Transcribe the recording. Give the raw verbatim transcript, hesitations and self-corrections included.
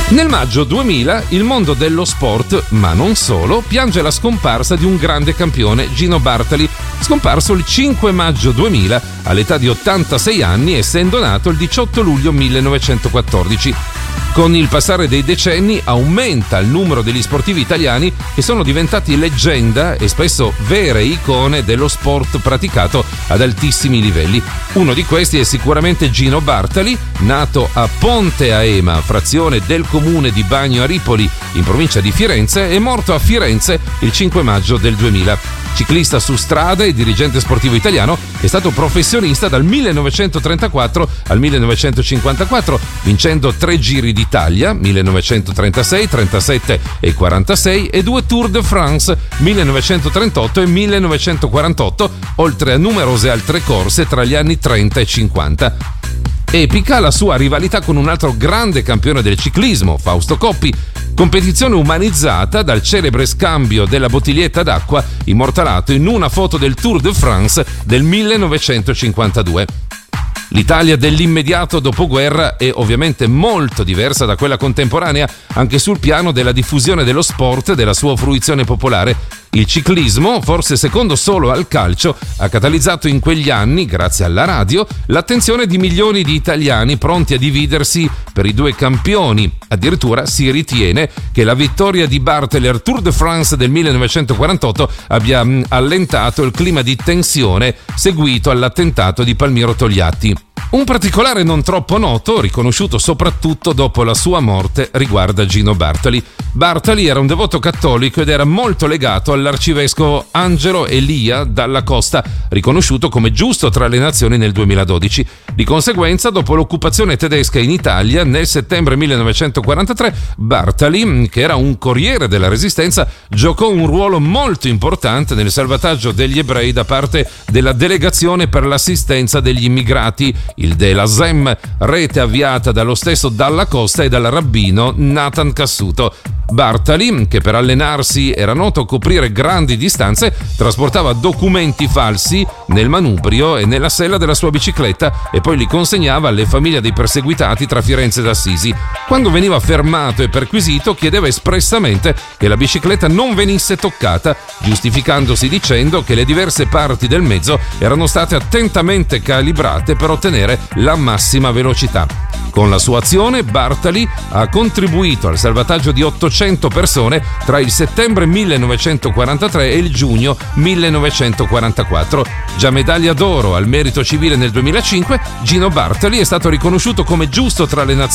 Nel maggio duemila il mondo dello sport, ma non solo, piange la scomparsa di un grande campione, Gino Bartali, scomparso il cinque maggio duemila all'età di ottantasei anni, essendo nato il diciotto luglio millenovecentoquattordici. Con il passare dei decenni aumenta il numero degli sportivi italiani che sono diventati leggenda e spesso vere icone dello sport praticato ad altissimi livelli. Uno di questi è sicuramente Gino Bartali, nato a Ponte Aema, frazione del comune di Bagno a Ripoli, in provincia di Firenze, e morto a Firenze il cinque maggio del duemila. Ciclista su strada e dirigente sportivo italiano, è stato professionista dal millenovecentotrentaquattro al millenovecentocinquantaquattro, vincendo tre Giri d'Italia, millenovecentotrentasei, trentasette e quarantasei, e due Tour de France, millenovecentotrentotto e millenovecentoquarantotto, oltre a numerose altre corse tra gli anni trenta e cinquanta. Epica la sua rivalità con un altro grande campione del ciclismo, Fausto Coppi, competizione umanizzata dal celebre scambio della bottiglietta d'acqua immortalato in una foto del Tour de France del millenovecentocinquantadue. L'Italia dell'immediato dopoguerra è ovviamente molto diversa da quella contemporanea anche sul piano della diffusione dello sport e della sua fruizione popolare. Il ciclismo, forse secondo solo al calcio, ha catalizzato in quegli anni, grazie alla radio, l'attenzione di milioni di italiani pronti a dividersi per i due campioni. Addirittura si ritiene che la vittoria di Bartali al Tour de France del millenovecentoquarantotto abbia allentato il clima di tensione seguito all'attentato di Palmiro Togliatti. Un particolare non troppo noto, riconosciuto soprattutto dopo la sua morte, riguarda Gino Bartali. Bartali era un devoto cattolico ed era molto legato all'arcivescovo Angelo Elia Dalla Costa, riconosciuto come giusto tra le nazioni nel duemiladodici. Di conseguenza, dopo l'occupazione tedesca in Italia, nel settembre millenovecentoquarantatré, Bartali, che era un corriere della Resistenza, giocò un ruolo molto importante nel salvataggio degli ebrei da parte della Delegazione per l'assistenza degli immigrati, il Delasem, rete avviata dallo stesso Dalla Costa e dal rabbino Nathan Cassuto. Bartali, che per allenarsi era noto coprire grandi distanze, trasportava documenti falsi nel manubrio e nella sella della sua bicicletta e poi li consegnava alle famiglie dei perseguitati tra Firenze ed Assisi. Quando veniva fermato e perquisito, chiedeva espressamente che la bicicletta non venisse toccata, giustificandosi dicendo che le diverse parti del mezzo erano state attentamente calibrate per ottenere la massima velocità. Con la sua azione, Bartali ha contribuito al salvataggio di ottocento persone tra il settembre millenovecentoquarantatré e il giugno millenovecentoquarantaquattro. Già medaglia d'oro al merito civile nel duemilacinque, Gino Bartali è stato riconosciuto come giusto tra le nazioni